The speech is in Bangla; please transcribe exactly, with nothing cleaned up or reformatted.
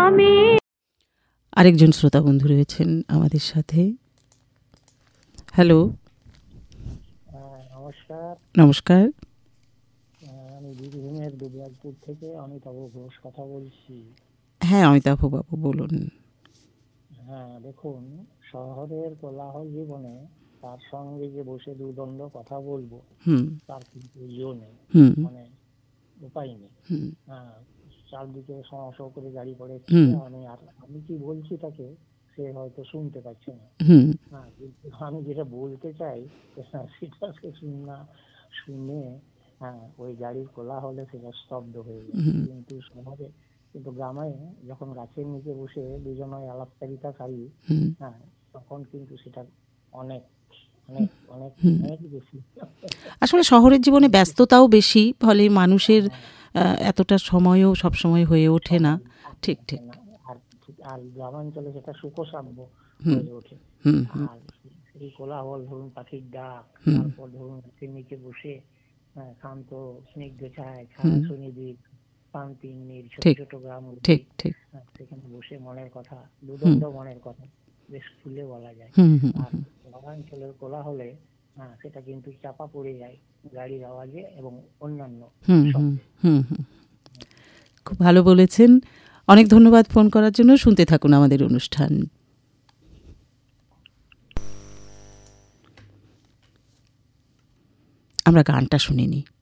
আমি। আরেকজন শ্রোতা বন্ধু রয়েছেন আমাদের সাথে। হ্যালো, নমস্কার। নমস্কার। আমি বীরভূমের দুর্গাপুর থেকে অমিতাভ ঘোষ কথা বলছি। হ্যাঁ, অমিতাভ বাবু বলুন। হ্যাঁ, দেখুন, শহরের কোলাহল জীবনে তার সঙ্গে যে বসে দুদণ্ড কথা বলবো তার কিন্তু ইয়ে নেই, মানে উপায় নেই। হ্যাঁ, চারদিকে সমস্যা করে গাড়ি পড়ে, আমি আর আমি কি বলছি তাকে সে হয়তো শুনতে পাচ্ছে না। হ্যাঁ, কিন্তু আমি যেটা বলতে চাই সেটা সে শুনা শুনে হ্যাঁ ওই গাড়ির কোলাহলে সেটা স্তব্ধ হয়ে যায়। কিন্তু শহরে কিন্তু গ্রামে যখন গাছের নিচে বসে দুজনে আলাপচারিতা করি, হ্যাঁ তখন কিন্তু সেটা অনেক অনেক অনেক অনেক বেশি। আসলে শহরের জীবনে ব্যস্ততাও বেশি, ফলে মানুষের এতটা সময়ও সবসময় হয়ে ওঠে না। ঠিক ঠিক। আর আর গ্রামাঞ্চলে সেটা সুখসাধ্য হয়ে ওঠে। আর সেই কোলাহল, ধরুন পাখির ডাক, তারপর ধরুন গাছের নিচে বসে শান্ত স্নিগ্ধ ছায়, ছায়া সুনিবিড় শান্তি, ছোট ছোট গ্রাম, সেখানে বসে মনের কথা, দুদণ্ড মনের কথা বেশ খুলে বলা যায়। আর গ্রামাঞ্চলের কোলাহলে হ্যাঁ সেটা কিন্তু চাপা পড়ে যায় গাড়ির আওয়াজে এবং অন্যান্য। খুব ভালো বলেছেন, অনেক ধন্যবাদ ফোন করার জন্য। শুনতে থাকুন আমাদের অনুষ্ঠান। আমরা গানটা শুনে নিই।